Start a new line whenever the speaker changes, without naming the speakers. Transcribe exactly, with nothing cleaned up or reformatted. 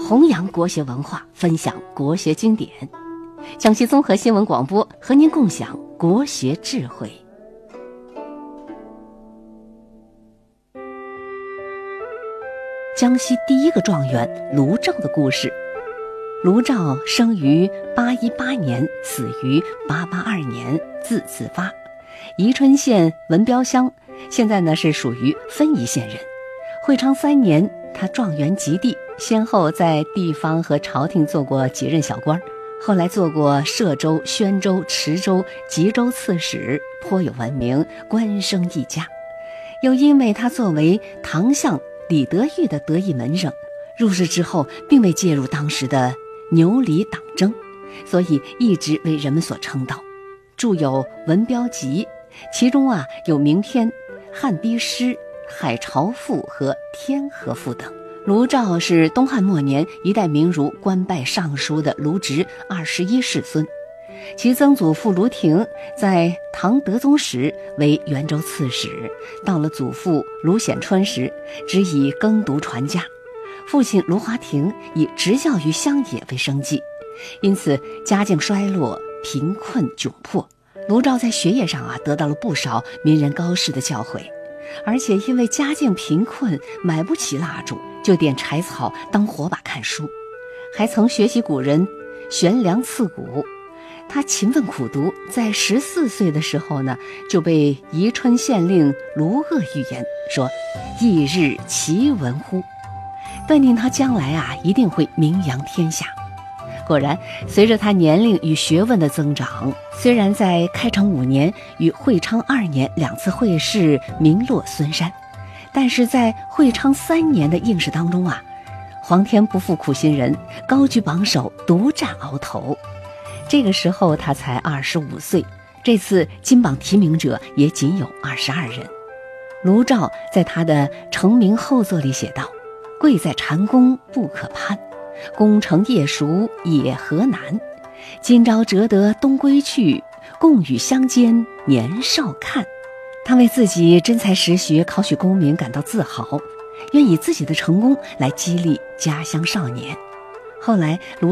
弘扬国学文化，分享国学经典。江西综合新闻广播和您共享国学智慧。江西第一个状元卢照的故事。卢照生于八一八年，死于八八二年，字子发，宜春县文标乡，现在呢是属于分宜县人。会昌三年，他状元及第，先后在地方和朝廷做过几任小官，后来做过歙州、宣州、池州、吉州刺史，颇有闻名，官声一家。又因为他作为唐相李德裕的得意门生，入仕之后并未介入当时的牛李党争，所以一直为人们所称道。著有《文标集》，其中啊有名篇《汉逼诗》《海潮赋》和《天河赋》等。卢照是东汉末年一代名儒，官拜尚书的卢植二十一世孙。其曾祖父卢廷在唐德宗时为元州刺史，到了祖父卢显春时，只以耕读传家。父亲卢华庭以执教于乡野为生计，因此家境衰落，贫困窘迫。卢照在学业上啊得到了不少名人高士的教诲，而且因为家境贫困，买不起蜡烛，就点柴草当火把看书，还曾学习古人悬梁刺股。他勤奋苦读，在十四岁的时候呢，就被宜春县令卢鄂预言说：“翌日其闻乎？”断定他将来啊一定会名扬天下。果然，随着他年龄与学问的增长，虽然在开成五年与会昌二年两次会试名落孙山，但是在会昌三年的应试当中啊，皇天不负苦心人，高居榜首，独占鳌头。这个时候他才二十五岁，这次金榜题名者也仅有二十二人。卢照在他的成名后作里写道：“贵在蟾宫不可攀，功成业熟也何难。今朝折得东归去，共与乡间年少看。”他为自己真才实学考取功名感到自豪，愿以自己的成功来激励家乡少年。后来卢